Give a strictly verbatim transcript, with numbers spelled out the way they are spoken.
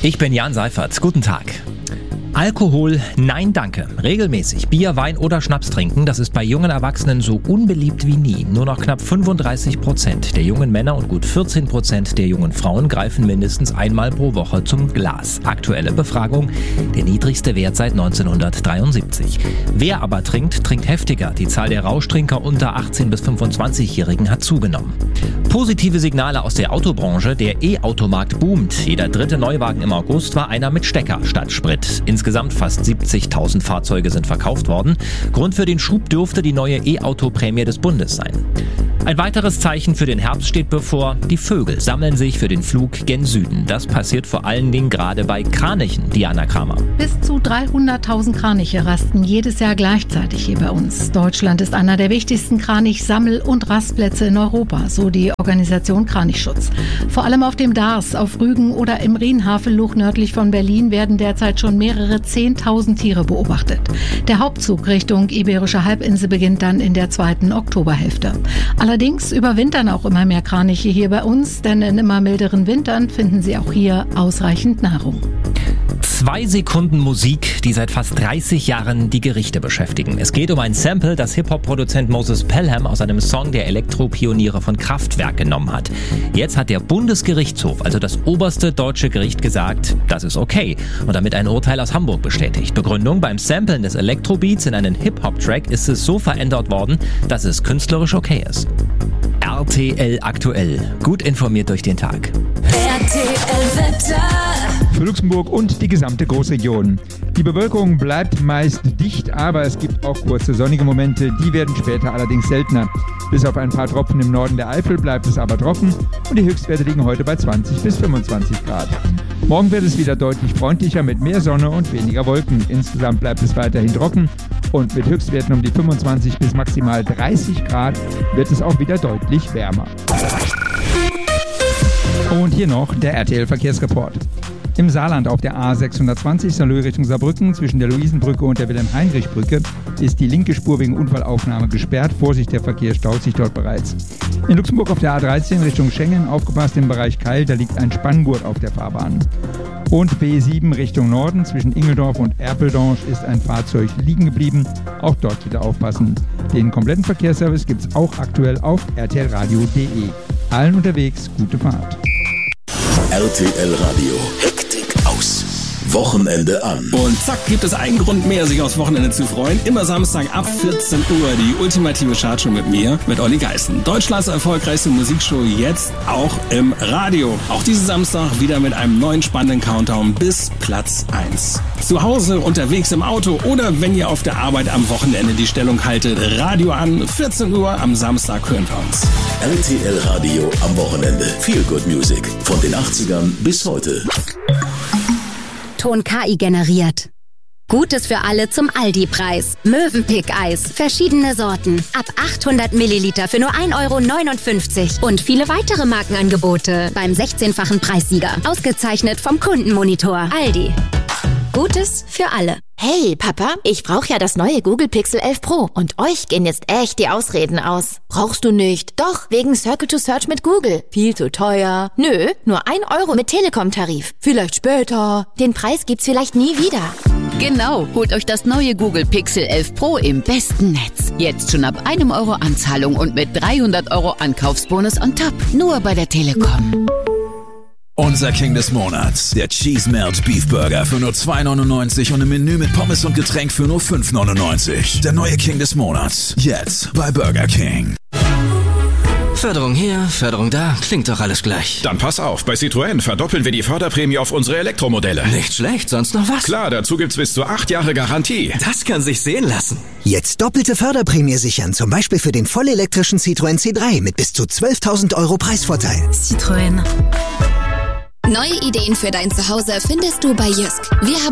Ich bin Jan Seifert. Guten Tag. Alkohol, nein danke. Regelmäßig Bier, Wein oder Schnaps trinken, das ist bei jungen Erwachsenen so unbeliebt wie nie. Nur noch knapp fünfunddreißig Prozent der jungen Männer und gut vierzehn Prozent der jungen Frauen greifen mindestens einmal pro Woche zum Glas. Aktuelle Befragung, der niedrigste Wert seit neunzehnhundertdreiundsiebzig. Wer aber trinkt, trinkt heftiger. Die Zahl der Rauschtrinker unter achtzehn- bis fünfundzwanzigjährigen hat zugenommen. Positive Signale aus der Autobranche, der E-Automarkt boomt. Jeder dritte Neuwagen im August war einer mit Stecker statt Sprit. Insgesamt fast siebzigtausend Fahrzeuge sind verkauft worden. Grund für den Schub dürfte die neue E-Auto-Prämie des Bundes sein. Ein weiteres Zeichen für den Herbst steht bevor. Die Vögel sammeln sich für den Flug gen Süden. Das passiert vor allen Dingen gerade bei Kranichen, Diana Kramer. Bis zu dreihunderttausend Kraniche rasten jedes Jahr gleichzeitig hier bei uns. Deutschland ist einer der wichtigsten Kranich-Sammel- und Rastplätze in Europa, so die Organisation Kranichschutz. Vor allem auf dem Darß, auf Rügen oder im Rheinhavelluch nördlich von Berlin werden derzeit schon mehrere zehntausend Tiere beobachtet. Der Hauptzug Richtung Iberische Halbinsel beginnt dann in der zweiten Oktoberhälfte. Allerdings überwintern auch immer mehr Kraniche hier bei uns, denn in immer milderen Wintern finden sie auch hier ausreichend Nahrung. Zwei Sekunden Musik, die seit fast dreißig Jahren die Gerichte beschäftigen. Es geht um ein Sample, das Hip-Hop-Produzent Moses Pelham aus einem Song der Elektropioniere von Kraftwerk genommen hat. Jetzt hat der Bundesgerichtshof, also das oberste deutsche Gericht, gesagt, das ist okay und damit ein Urteil aus Hamburg bestätigt. Begründung: beim Samplen des Elektrobeats in einen Hip-Hop-Track ist es so verändert worden, dass es künstlerisch okay ist. R T L aktuell. Gut informiert durch den Tag. R T L Wetter. Für Luxemburg und die gesamte Großregion. Die Bewölkung bleibt meist dicht, aber es gibt auch kurze sonnige Momente, die werden später allerdings seltener. Bis auf ein paar Tropfen im Norden der Eifel bleibt es aber trocken und die Höchstwerte liegen heute bei zwanzig bis fünfundzwanzig Grad. Morgen wird es wieder deutlich freundlicher mit mehr Sonne und weniger Wolken. Insgesamt bleibt es weiterhin trocken und mit Höchstwerten um die fünfundzwanzig bis maximal dreißig Grad wird es auch wieder deutlich wärmer. Und hier noch der R T L-Verkehrsreport. Im Saarland auf der A sechshundertzwanzig Saarlouis Richtung Saarbrücken zwischen der Luisenbrücke und der Wilhelm-Heinrich-Brücke ist die linke Spur wegen Unfallaufnahme gesperrt. Vorsicht, der Verkehr staut sich dort bereits. In Luxemburg auf der A dreizehn Richtung Schengen, aufgepasst im Bereich Keil, da liegt ein Spanngurt auf der Fahrbahn. Und B sieben Richtung Norden zwischen Ingeldorf und Erpeldange ist ein Fahrzeug liegen geblieben. Auch dort wieder aufpassen. Den kompletten Verkehrsservice gibt's auch aktuell auf r t l radio punkt d e. Allen unterwegs gute Fahrt. R T L Radio. Hektik aus. Wochenende an. Und zack, gibt es einen Grund mehr, sich aufs Wochenende zu freuen. Immer Samstag ab vierzehn Uhr die ultimative Chartshow mit mir, mit Olli Geißen. Deutschlands erfolgreichste Musikshow jetzt auch im Radio. Auch diesen Samstag wieder mit einem neuen spannenden Countdown bis Platz eins. Zu Hause, unterwegs im Auto oder wenn ihr auf der Arbeit am Wochenende die Stellung haltet, Radio an, vierzehn Uhr am Samstag hören wir uns. R T L Radio am Wochenende. Feel Good Music. Von den achtzigern bis heute. Ton K I generiert. Gutes für alle zum Aldi-Preis. Mövenpick-Eis. Verschiedene Sorten. Ab achthundert Milliliter für nur ein Euro neunundfünfzig. Und viele weitere Markenangebote beim sechzehnfachen Preissieger. Ausgezeichnet vom Kundenmonitor. Aldi. Gutes für alle. Hey, Papa, ich brauche ja das neue Google Pixel elf Pro und euch gehen jetzt echt die Ausreden aus. Brauchst du nicht? Doch, wegen Circle to Search mit Google. Viel zu teuer. Nö, nur ein Euro mit Telekom-Tarif. Vielleicht später. Den Preis gibt's vielleicht nie wieder. Genau, holt euch das neue Google Pixel elf Pro im besten Netz. Jetzt schon ab einem Euro Anzahlung und mit dreihundert Euro Ankaufsbonus on top. Nur bei der Telekom. Unser King des Monats, der Cheese Melt Beef Burger für nur zwei neunundneunzig und ein Menü mit Pommes und Getränk für nur fünf neunundneunzig. Der neue King des Monats, jetzt bei Burger King. Förderung hier, Förderung da, klingt doch alles gleich. Dann pass auf, bei Citroën verdoppeln wir die Förderprämie auf unsere Elektromodelle. Nicht schlecht, sonst noch was? Klar, dazu gibt's bis zu acht Jahre Garantie. Das kann sich sehen lassen. Jetzt doppelte Förderprämie sichern, zum Beispiel für den vollelektrischen Citroën C drei mit bis zu zwölftausend Euro Preisvorteil. Citroën. Neue Ideen für dein Zuhause findest du bei Jysk. Wir haben